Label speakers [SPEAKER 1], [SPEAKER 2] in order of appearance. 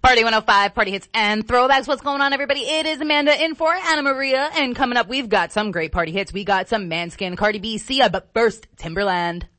[SPEAKER 1] Party 105, Party Hits and Throwbacks. What's going on, everybody? It is Amanda in for Anna Maria. And coming up, we've got some great party hits. We got some Manskin, Cardi B, Sia, but first, Timberland.